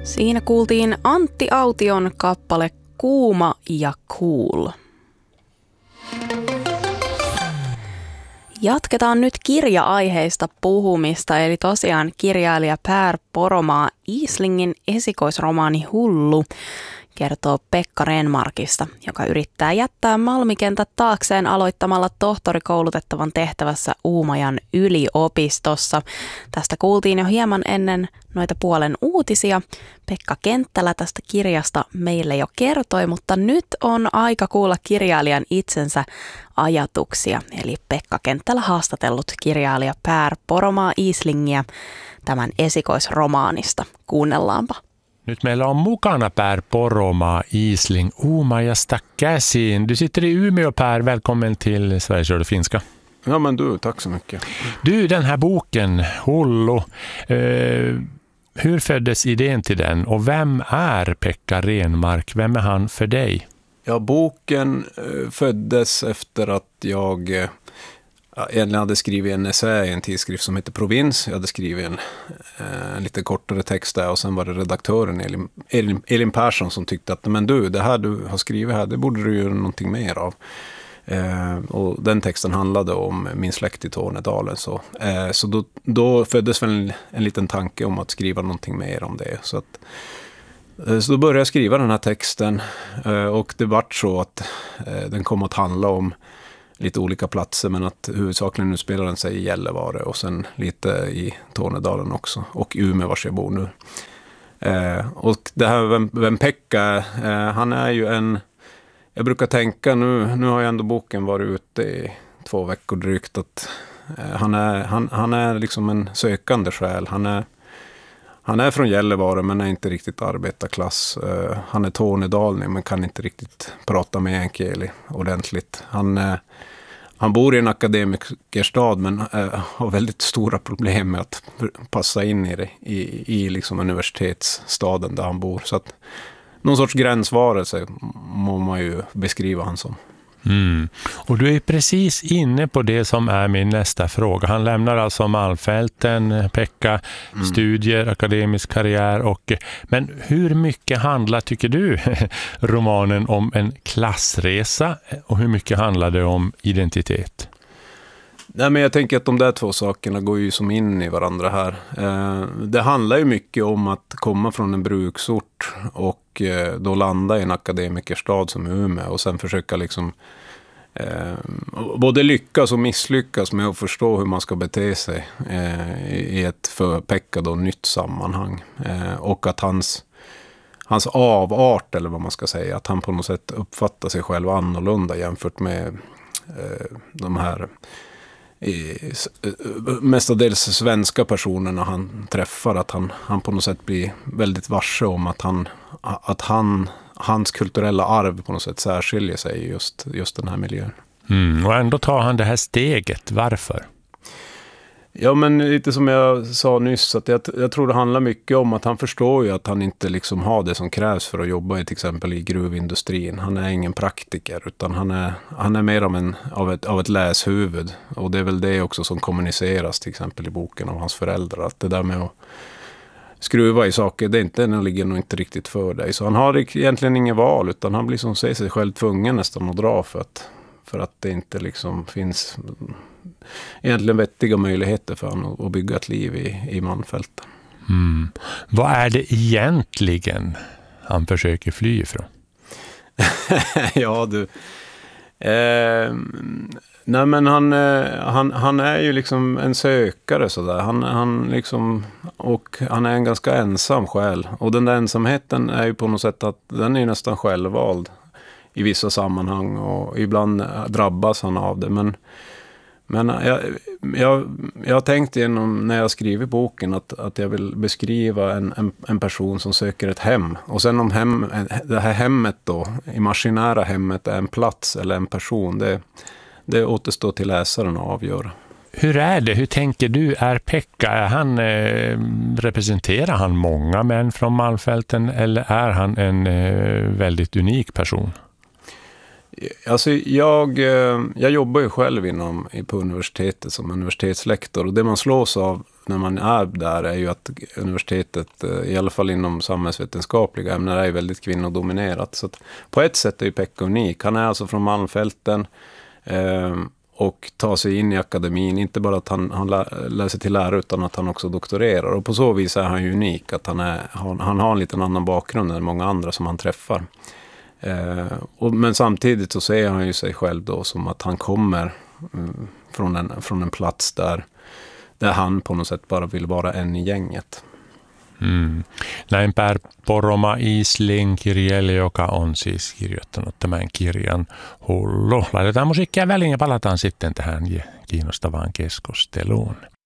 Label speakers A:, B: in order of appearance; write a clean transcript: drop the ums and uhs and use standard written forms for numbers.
A: Siinä kuultiin Antti Aution kappale Kuuma ja Cool. Jatketaan nyt kirja-aiheista puhumista, eli tosiaan kirjailija Per Poromaa Islingin esikoisromaani Hullu kertoo Pekka Renmarkista, joka yrittää jättää Malmikentät taakseen aloittamalla tohtorikoulutettavan tehtävässä Uumajan yliopistossa. Tästä kuultiin jo hieman ennen noita puolen uutisia. Pekka Kenttälä tästä kirjasta meille jo kertoi, mutta nyt on aika kuulla kirjailijan itsensä ajatuksia. Eli Pekka Kenttälä haastatellut kirjailija Per Poromaa Islingiä tämän esikoisromaanista. Kuunnellaanpa.
B: Nyt meillä on mukana Per Poromaa Isling Uumajasta käsin. Du sitter i Umeå, Per. Välkommen till Sveriges Radio Finska.
C: Ja, men du, tack så mycket.
B: Du, den här boken, Hullu, hur föddes idén till den och vem är Pekka Renmark? Vem är han för dig?
C: Ja, boken föddes efter att jag egentligen hade skrivit en essä i en tidskrift som heter Provins. Jag hade skrivit en lite kortare text där och sen var det redaktören Elin Persson som tyckte att men du, det här du har skrivit här, det borde du göra någonting mer av. Och den texten handlade om min släkt i Tornedalen. Så då föddes väl en liten tanke om att skriva någonting mer om det. Så då började jag skriva den här texten och det vart så att den kom att handla om lite olika platser, men att huvudsakligen nu spelar den sig i Gällivare och sen lite i Tornedalen också och Umeå vars jag bor nu. Och det här vem Pekka är, han är ju jag brukar tänka nu har ju ändå boken varit ute i 2 veckor drygt, att han är liksom en sökande själ. Han är från Gällivare men är inte riktigt arbetarklass. Han är tornedalning men kan inte riktigt prata med enkeli ordentligt. Han bor i en akademikerstad men har väldigt stora problem med att passa in i det i liksom universitetsstaden där han bor. Så att någon sorts gränsvarelse må man ju beskriva han som.
B: Mm. Och du är precis inne på det som är min nästa fråga. Han lämnar alltså Malmfälten, Pekka, studier, akademisk karriär. Men hur mycket handlar, tycker du, romanen om en klassresa och hur mycket handlar det om identitet?
C: Nej, men jag tänker att de där 2 sakerna går ju som in i varandra här. Det handlar ju mycket om att komma från en bruksort och då landa i en akademikerstad som Umeå och sen försöka liksom både lyckas och misslyckas med att förstå hur man ska bete sig i ett för Pekka då nytt sammanhang. Och att hans avart, eller vad man ska säga, att han på något sätt uppfattar sig själv annorlunda jämfört med de här mestadels svenska personerna han träffar, att han på något sätt blir väldigt varse om att hans kulturella arv på något sätt särskiljer sig i just den här miljön.
B: Och ändå tar han det här steget. Varför?
C: Ja, men lite som jag sa nyss, att jag tror det handlar mycket om att han förstår ju att han inte liksom har det som krävs för att jobba till exempel i gruvindustrin. Han är ingen praktiker, utan han är mer av ett läshuvud. Och det är väl det också som kommuniceras till exempel i boken av hans föräldrar. Att det där med att skruva i saker, det ligger nog inte riktigt för dig. Så han har egentligen ingen val, utan han blir som säger sig själv tvungen nästan att dra för att det inte liksom finns egentligen vettiga möjligheter för honom att bygga ett liv i Malmfälten.
B: Vad är det egentligen han försöker fly ifrån?
C: Ja, du. Nej, men han är ju liksom en sökare sådär. Han liksom, och han är en ganska ensam själ. Och den där ensamheten är ju på något sätt att den är nästan självvald i vissa sammanhang, och ibland drabbas han av det. Men jag har tänkt igenom när jag skriver boken att jag vill beskriva en person som söker ett hem. Och sen om det här hemmet då, imaginära hemmet, är en plats eller en person, det återstår till läsaren att avgöra.
B: Hur är det? Hur tänker du? Är Pekka, representerar han många män från Malmfälten, eller är han en väldigt unik person?
C: Alltså jag jobbar ju själv på universitetet som universitetslektor, och det man slås av när man är där är ju att universitetet, i alla fall inom samhällsvetenskapliga ämnen, är väldigt kvinnodominerat. Så att på ett sätt är ju Pekka unik. Han är alltså från Malmfälten och tar sig in i akademin. Inte bara att han läser till lärare utan att han också doktorerar. Och på så vis är han ju unik. Att han har en liten annan bakgrund än många andra som han träffar. Men samtidigt så ser han ju sig själv då som att han kommer från en plats där han på något sätt bara vill vara en i gänget.
B: Näin Pär Poromaa Isling kirjailija, joka on siis kirjoittanut tämän kirjan Hullu. Laitetaan musiikkia väliin ja palataan sitten tähän kiinnostavaan keskusteluun.